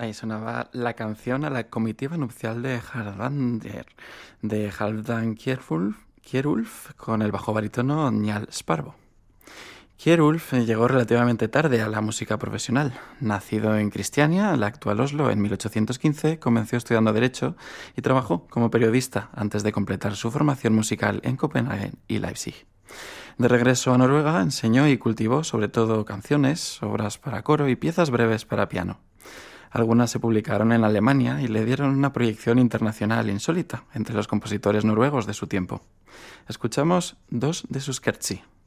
Ahí sonaba la canción a la comitiva nupcial de Hardanger, de Halfdan Kjerulf, con el bajo barítono Njal Sparvo. Kjerulf llegó relativamente tarde a la música profesional. Nacido en Cristiania, la actual Oslo, en 1815, comenzó estudiando Derecho y trabajó como periodista antes de completar su formación musical en Copenhague y Leipzig. De regreso a Noruega, enseñó y cultivó sobre todo canciones, obras para coro y piezas breves para piano. Algunas se publicaron en Alemania y le dieron una proyección internacional insólita entre los compositores noruegos de su tiempo. Escuchamos dos de sus scherzi.